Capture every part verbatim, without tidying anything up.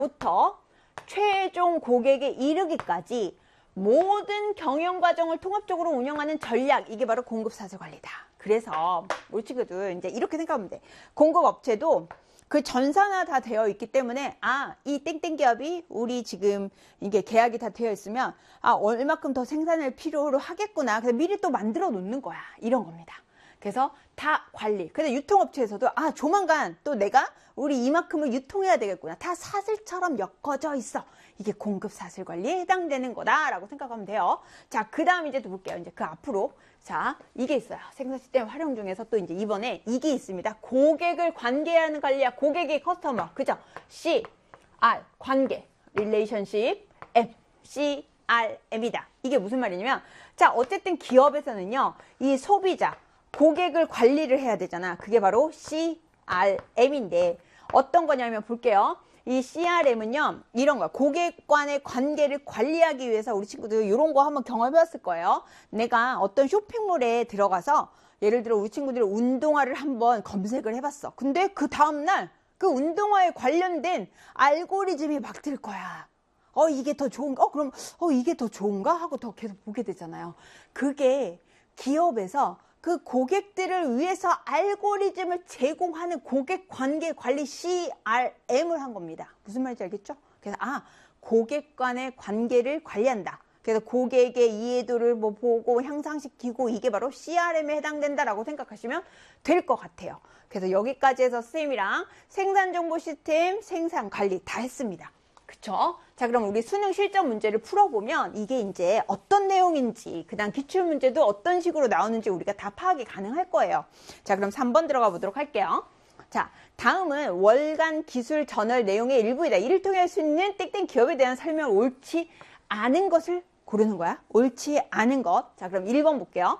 부터 최종 고객에 이르기까지 모든 경영 과정을 통합적으로 운영하는 전략, 이게 바로 공급 사슬 관리다. 그래서 우리 친구들 이제 이렇게 생각하면 돼. 공급 업체도 그 전산화 다 되어 있기 때문에 아, 이 땡땡 기업이 우리 지금 이게 계약이 다 되어 있으면 아, 얼마큼 더 생산을 필요로 하겠구나. 그래서 미리 또 만들어 놓는 거야. 이런 겁니다. 그래서 다 관리. 그래서 유통업체에서도 아, 조만간 또 내가 우리 이만큼을 유통해야 되겠구나. 다 사슬처럼 엮어져 있어. 이게 공급 사슬 관리에 해당되는 거다라고 생각하면 돼요. 자, 그 다음 이제 또 볼게요. 이제 그 앞으로. 자, 이게 있어요. 생산 시스템 활용 중에서 또 이제 이번에 이게 있습니다. 고객을 관계하는 관리야. 고객이 커스터머. 그죠? C, R, 관계. relationship, M, C, R, M이다. 이게 무슨 말이냐면, 자, 어쨌든 기업에서는요, 이 소비자, 고객을 관리를 해야 되잖아. 그게 바로 C, R, M인데, 어떤 거냐면 볼게요. 이 씨알엠은요, 이런 거야. 고객 간의 관계를 관리하기 위해서 우리 친구들 이런 거 한번 경험해봤을 거예요. 내가 어떤 쇼핑몰에 들어가서 예를 들어 우리 친구들이 운동화를 한번 검색을 해봤어. 근데 그 다음날 그 운동화에 관련된 알고리즘이 막 뜰 거야. 어, 이게 더 좋은가? 어, 그럼, 어, 이게 더 좋은가? 하고 더 계속 보게 되잖아요. 그게 기업에서 그 고객들을 위해서 알고리즘을 제공하는 고객 관계 관리 씨알엠을 한 겁니다. 무슨 말인지 알겠죠? 그래서 아, 고객 간의 관계를 관리한다. 그래서 고객의 이해도를 뭐 보고 향상시키고 이게 바로 씨알엠에 해당된다라고 생각하시면 될 것 같아요. 그래서 여기까지 해서 선생님이랑 생산정보 시스템, 생산 관리 다 했습니다. 그쵸? 자, 그럼 우리 수능 실전 문제를 풀어보면 이게 이제 어떤 내용인지, 그 다음 기출문제도 어떤 식으로 나오는지 우리가 다 파악이 가능할 거예요. 자, 그럼 삼 번 들어가 보도록 할게요. 자, 다음은 월간 기술 저널 내용의 일부이다. 이를 통해 할 수 있는 땡땡 기업에 대한 설명을 옳지 않은 것을 고르는 거야. 옳지 않은 것. 자, 그럼 일 번 볼게요.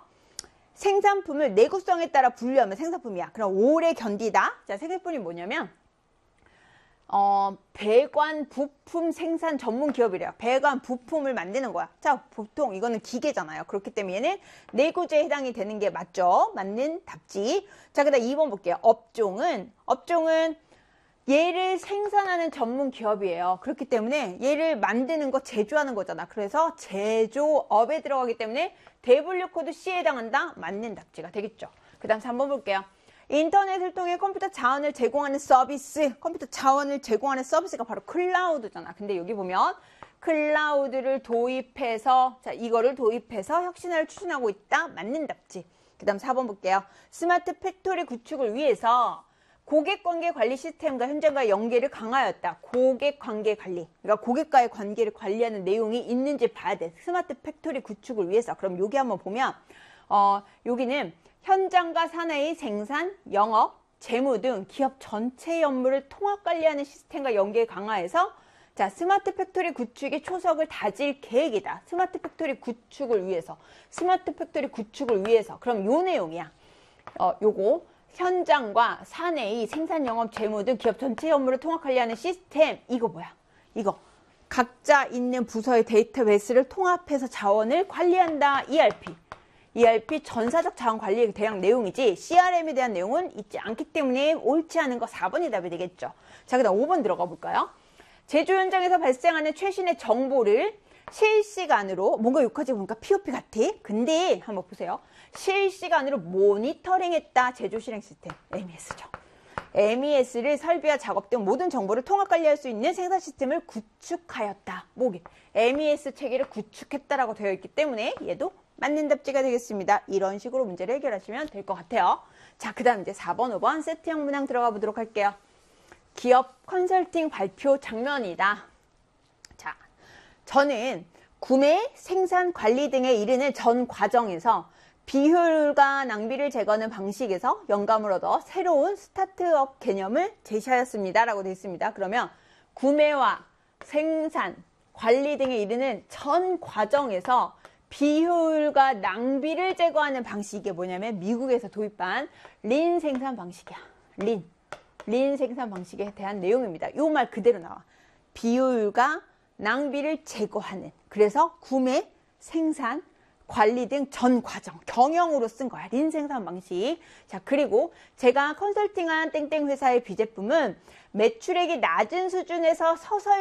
생산품을 내구성에 따라 분류하면 생산품이야. 그럼 오래 견디다. 자, 생산품이 뭐냐면 어, 배관 부품 생산 전문 기업이래요. 배관 부품을 만드는 거야. 자, 보통 이거는 기계잖아요. 그렇기 때문에 얘는 내구재에 해당이 되는 게 맞죠? 맞는 답지. 자, 그 다음 이 번 볼게요. 업종은, 업종은 얘를 생산하는 전문 기업이에요. 그렇기 때문에 얘를 만드는 거 제조하는 거잖아. 그래서 제조업에 들어가기 때문에 대분류 코드 C에 해당한다. 맞는 답지가 되겠죠. 그 다음 삼 번 볼게요. 인터넷을 통해 컴퓨터 자원을 제공하는 서비스, 컴퓨터 자원을 제공하는 서비스가 바로 클라우드잖아. 근데 여기 보면 클라우드를 도입해서, 자, 이거를 도입해서 혁신을 추진하고 있다. 맞는 답지. 그 다음 사 번 볼게요. 스마트 팩토리 구축을 위해서 고객관계 관리 시스템과 현장과의 연계를 강화하였다. 고객관계 관리. 그러니까 고객과의 관계를 관리하는 내용이 있는지 봐야 돼. 스마트 팩토리 구축을 위해서. 그럼 여기 한번 보면, 어, 여기는 현장과 사내의 생산, 영업, 재무 등 기업 전체 업무를 통합 관리하는 시스템과 연계 강화해서 자, 스마트 팩토리 구축의 초석을 다질 계획이다. 스마트 팩토리 구축을 위해서. 스마트 팩토리 구축을 위해서. 그럼 요 내용이야. 어, 요거 현장과 사내의 생산, 영업, 재무 등 기업 전체 업무를 통합 관리하는 시스템. 이거 뭐야? 이거 각자 있는 부서의 데이터베이스를 통합해서 자원을 관리한다. 이알피. 이알피 전사적 자원 관리에 대한 내용이지 씨알엠에 대한 내용은 있지 않기 때문에 옳지 않은 거 사 번이 답이 되겠죠. 자, 그 다음 오 번 들어가 볼까요? 제조 현장에서 발생하는 최신의 정보를 실시간으로, 뭔가 여기까지 보니까 피오피 같아. 근데 한번 보세요. 실시간으로 모니터링했다. 제조 실행 시스템 엠이에스죠. 엠이에스를 설비와 작업 등 모든 정보를 통합 관리할 수 있는 생산 시스템을 구축하였다. 뭐게? 엠이에스 체계를 구축했다라고 되어 있기 때문에 얘도 맞는 답지가 되겠습니다. 이런 식으로 문제를 해결하시면 될 것 같아요. 자, 그 다음 이제 사 번, 오 번 세트형 문항 들어가 보도록 할게요. 기업 컨설팅 발표 장면이다. 자, 저는 구매, 생산, 관리 등에 이르는 전 과정에서 비효율과 낭비를 제거하는 방식에서 영감을 얻어 새로운 스타트업 개념을 제시하였습니다. 라고 되어 있습니다. 그러면 구매와 생산, 관리 등에 이르는 전 과정에서 비효율과 낭비를 제거하는 방식이 이게 뭐냐면 미국에서 도입한 린 생산 방식이야. 린. 린 생산 방식에 대한 내용입니다. 요 말 그대로 나와. 비효율과 낭비를 제거하는. 그래서 구매, 생산, 관리 등 전 과정, 경영으로 쓴 거야. 린 생산 방식. 자, 그리고 제가 컨설팅한 땡땡 회사의 비제품은 매출액이 낮은 수준에서 서서히